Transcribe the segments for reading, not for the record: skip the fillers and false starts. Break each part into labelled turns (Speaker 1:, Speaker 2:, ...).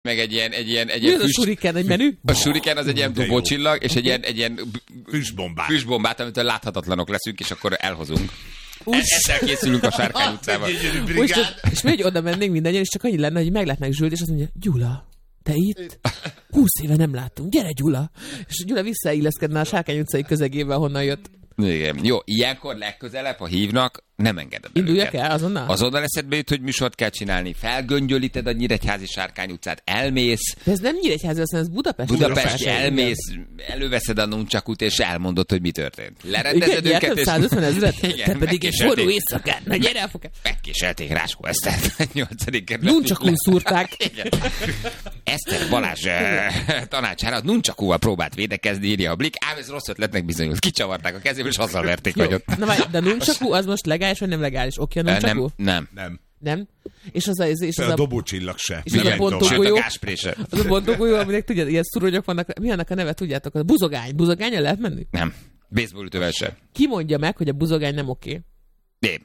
Speaker 1: meg egy ilyen
Speaker 2: a shuriken, egy menü?
Speaker 1: A shuriken az egy ilyen dobócsillag, és egy ilyen füstbombát, amitől láthatatlanok leszünk, és akkor elhozunk. Ezzel készülünk a Sárkány utcában.
Speaker 2: És még oda mennénk mindannyian, és csak annyi lenne, hogy meglátnánk Zsült, és azt mondja, Gyula, te itt? 20 éve nem láttunk, gyere Gyula! És Gyula visszailleszkedne a Sárkány utcai közegébe, honnan jött.
Speaker 1: Igen. Jó, ilyenkor legközelebb, ha hívnak, nem engeded el
Speaker 2: Induljak el azonnal?
Speaker 1: Azonnal eszedbe jut, hogy műsort kell csinálni, felgöngyölíted a Nyíregyházi Sárkány utcát, elmész.
Speaker 2: De ez nem Nyíregyházi, aztán ez Budapest.
Speaker 1: Elmész, előveszed a nuncsakut, és elmondod, hogy mi történt. Lerendezed őket, és...
Speaker 2: 150 000, te pedig egy forró éjszakát, na gyere elfogad.
Speaker 1: Megkéselték Ráskó Esztert, 8. kerület.
Speaker 2: Nuncsakún szúrták.
Speaker 1: Eszter Balázs tanácsára nuncsakúval próbált védekezni, írja a Blik, ám ez rossz ötletnek bizonyult. Kicsavarták a kezéből, és azzal verték agyot.
Speaker 2: De nuncsakú az most legális, vagy nem legális? Oké, a nuncsakú?
Speaker 1: Nem.
Speaker 2: És
Speaker 3: a dobócsillag se.
Speaker 2: És az a bontógolyó. Az a bontógolyó, aminek tudjátok, ilyen szuronyok vannak. Mi annak a neve, tudjátok? A buzogány. Buzogánnyal lehet menni?
Speaker 1: Nem. Baseballütővel se.
Speaker 2: Ki mondja meg, hogy a buzogány nem oké?
Speaker 1: Én.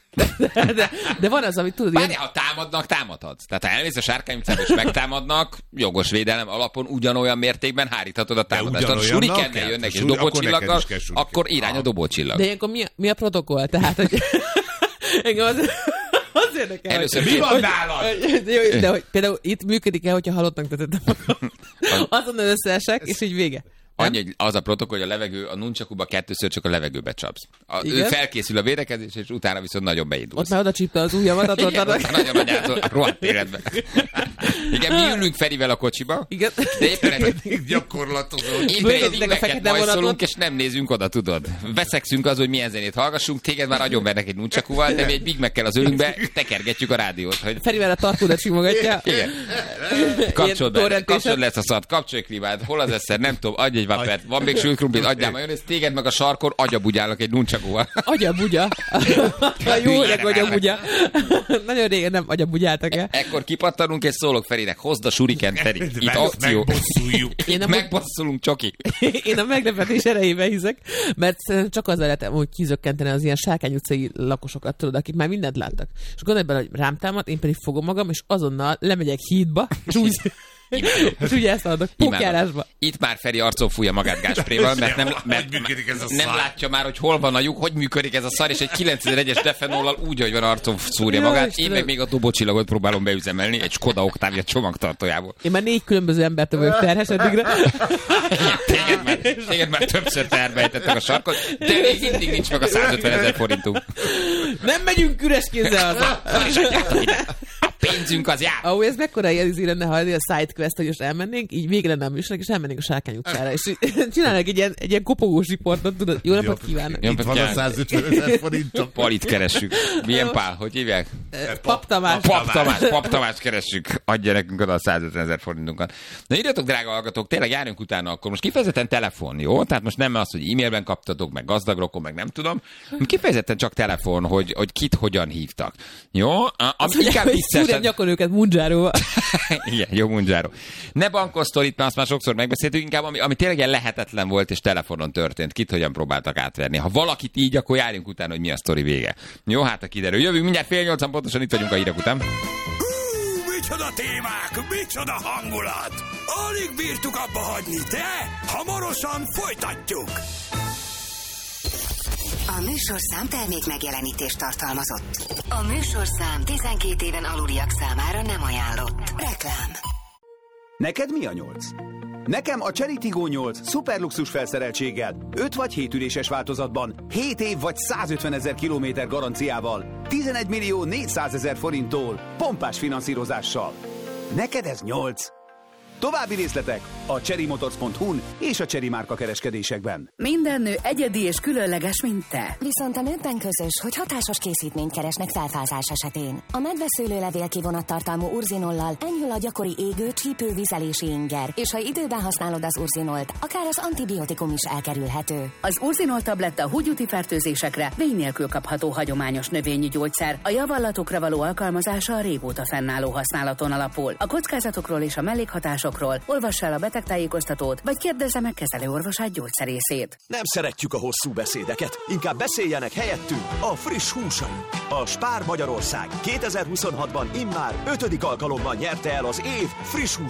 Speaker 2: De van az, amit tudod...
Speaker 1: Bárja, ha támadnak, támadhatsz. Tehát ha elmész a Sárkány utcába, és megtámadnak, jogos védelem alapon ugyanolyan mértékben háríthatod a támadást. Ha surikennel jönnek és dobócsillaggal, akkor irány a dobócsillag.
Speaker 2: De ilyenkor mi a protokoll? Tehát, hogy... engem az érdekel.
Speaker 1: Először
Speaker 3: mi van nálad?
Speaker 2: De hogy például itt működik-e, hogyha halottnak tetettem magam? Azonnal összeesek, és így vége.
Speaker 1: Annyi, az a protokoll, hogy a levegő, a nunchakuba 2-ször csak a levegőbe csapsz. Ő felkészül a védekezés, és utána viszont nagyon beindulsz.
Speaker 2: Ott már oda csípte az ujjamat,
Speaker 1: ott nagyon anyázol, rohadt életben. Igen, mi ülünk Ferivel a kocsiba,
Speaker 2: igen.
Speaker 1: De éppen
Speaker 3: gyakorlatozol.
Speaker 1: Éppen majszolunk, és nem nézünk oda, tudod. Veszekszünk az, hogy milyen zenét hallgassunk, téged már agyonvernek egy nunchakuval, de mi egy Big Mac-kel az ölünkbe tekergetjük a rádiót. Hogy...
Speaker 2: Ferivel a tartódat simogatja.
Speaker 1: Igen. Kapcsolod le ezt a szart, kapcsolj klímát, hol az eszer, nem tudom, adj egy vapert, van még sült krumplit, adjál majonézt, téged meg a sarkon agyabugyálok egy nuncsakúval.
Speaker 2: Agyabugya? Jó öreg agyabugya. Nagyon régen nem agyabugyáltak el.
Speaker 1: Ekkor kipattanunk és szólok Ferinek, hozd a surikent, Feri. Itt akció. Megbosszulunk, csoki.
Speaker 2: Én a meglepetés erejében hiszek, mert csak azzal lehet, hogy kizökkenteni az ilyen Sárkány utcai lakosokat, tudod, akik már mindent láttak. És gondolj bele, hogy rám támad, én pedig fogom magam, és azonnal lemegyek hídba, és úgy... És ugye ezt adok, pókjárásba.
Speaker 1: Itt már Feri arcon fújja magát gáspréval, mert nem látja már, hogy hol van a lyuk, hogy működik ez a szar, és egy 9001-es defenollal úgy, hogy van arcon szúrja magát. Én meg még a dobócsillagot próbálom beüzemelni egy Skoda Octavia csomagtartójából.
Speaker 2: Én már 4 különböző embert vagyok terhes eddigre.
Speaker 1: Téged már többször terbejtettek a sarkon, de még mindig nincs meg a 150 000 forintunk.
Speaker 2: Nem megyünk üres kézzel haza.
Speaker 1: Pénzünk az jár.
Speaker 2: Ahogy ez mekkora élmény lenne, ha ez a sidequest, hogy most elmennénk, így vége lenne a műsornak, és elmennénk a Sárkány utcára, és csinálnak egy ilyen kopogós riportot, tudod, jó napot kívánok.
Speaker 3: Itt van a 150 000 forintom.
Speaker 1: Palit keressük. Milyen Pál, hogy hívják?
Speaker 2: Pap Tamás.
Speaker 1: Pap Tamás keressük. Adja nekünk oda a 150 000 forintunkat. Na írjatok, drága hallgatók, tényleg járjunk utána akkor. Most kifejezetten telefon, jó? Tehát most nem az, hogy e-mailben kaptatok, meg gazdagrokon, meg nem tudom. Kifejezetten csak telefon, hogy kit hogyan hívtak. Jó? Inkább
Speaker 2: szúrjam gyakor őket Mundzsáróval.
Speaker 1: Igen, jó Mundzsáró. Ne bankosztól, itt azt már sokszor megbeszéltük, inkább ami tényleg lehetetlen volt, és telefonon történt. Kit hogyan próbáltak átverni. Ha valakit így, akkor járjunk utána, hogy mi a sztori vége. Jó, hát a kiderül. Jövünk mindjárt 7:30, pontosan itt vagyunk a hírek után.
Speaker 4: Micsoda témák, micsoda hangulat! Alig bírtuk abba hagyni, de hamarosan folytatjuk!
Speaker 5: A műsorszám termék megjelenítést tartalmazott. A műsorszám 12 éven aluliak számára nem ajánlott. Reklám.
Speaker 6: Neked mi a 8? Nekem a Chery Tiggo 8 szuperluxus felszereltséggel, 5 vagy 7 üléses változatban, 7 év vagy 150 000 kilométer garanciával, 11 400 000 forinttól, pompás finanszírozással. Neked ez 8? További részletek a cherrymotors.hu-n és a Chery márka kereskedésekben.
Speaker 7: Minden nő egyedi és különleges, mint te.
Speaker 8: Viszont a nőkben közös, hogy hatásos készítményt keresnek felfázás esetén. A medveszőlőlevél kivonattartalmú urzinollal enyhül a gyakori égő, csípő, vizelési inger, és ha időben használod az urzinolt, akár az antibiotikum is elkerülhető.
Speaker 7: Az urzinol tabletta húgyúti fertőzésekre vény nélkül kapható hagyományos növényi gyógyszer. A javallatokra való alkalmazása a régóta fennálló használaton alapul. A kockázatokról és a mellékhatásokról gyógyszerokról. Olvassa el a betegtájékoztatót, vagy kérdezze meg kezelőorvosát gyógyszerészét.
Speaker 9: Nem szeretjük a hosszú beszédeket, inkább beszéljenek helyettünk a friss húsaink. A Spár Magyarország 2026-ban immár 5. alkalommal nyerte el az év friss hús